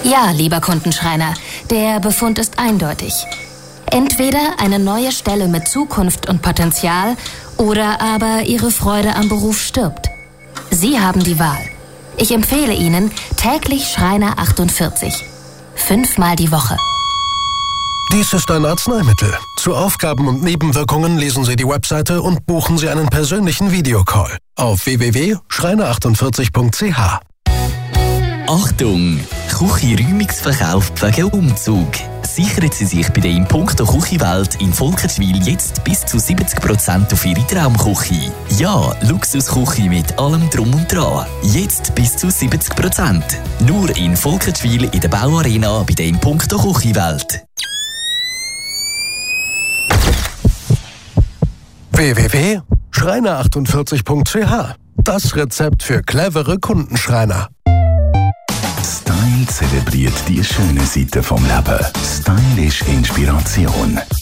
Ja, lieber Kundenschreiner, der Befund ist eindeutig. Entweder eine neue Stelle mit Zukunft und Potenzial oder aber Ihre Freude am Beruf stirbt. Sie haben die Wahl. Ich empfehle Ihnen täglich Schreiner 48. 5-mal die Woche. Dies ist ein Arzneimittel. Zu Aufgaben und Nebenwirkungen lesen Sie die Webseite und buchen Sie einen persönlichen Videocall auf www.schreiner48.ch. Achtung! Küche-Räumungsverkauf wegen Umzug. Sichern Sie sich bei der Impuncto Küchenwelt in Volkertschwil jetzt bis zu 70% auf Ihre Traumküche. Ja, Luxusküche mit allem Drum und Dran. Jetzt bis zu 70%. Nur in Volkertschwil in der Bauarena bei der Impuncto Küchenwelt. www.schreiner48.ch. Das Rezept für clevere Kundenschreiner. Style zelebriert die schönen Seiten vom Leben. Stylisch Inspiration.